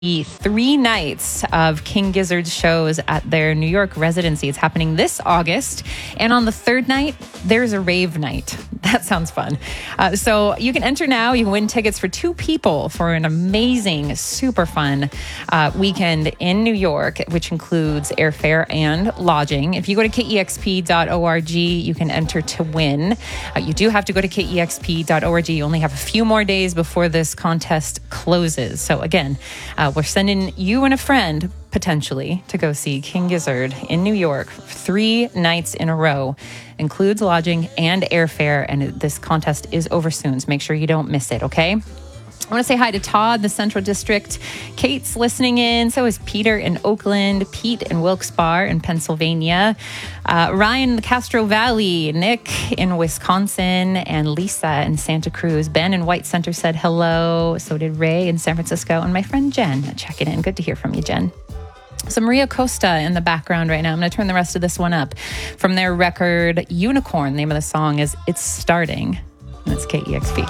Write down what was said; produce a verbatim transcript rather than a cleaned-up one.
three nights of King Gizzard's shows at their New York residency. It's happening this August. And on the third night, there's a rave night. That sounds fun. Uh, so you can enter now. You can win tickets for two people for an amazing, super fun uh, weekend in New York, which includes airfare and lodging. If you go to K E X P dot org, you can enter to win. Uh, you do have to go to K E X P dot org. You only have a few more days before this contest closes. So again, uh, we're sending you and a friend, potentially, to go see King Gizzard in New York three nights in a row. Includes lodging and airfare, and this contest is over soon, so make sure you don't miss it, okay? I want to say hi to Todd, the Central District. Kate's listening in. So is Peter in Oakland, Pete in Wilkes-Barre in Pennsylvania, uh, Ryan in the Castro Valley, Nick in Wisconsin, and Lisa in Santa Cruz. Ben in White Center said hello. So did Ray in San Francisco, and my friend Jen checking in. Good to hear from you, Jen. So Maria Costa in the background right now. I'm going to turn the rest of this one up. From their record Unicorn, the name of the song is It's Starting. And it's K E X P.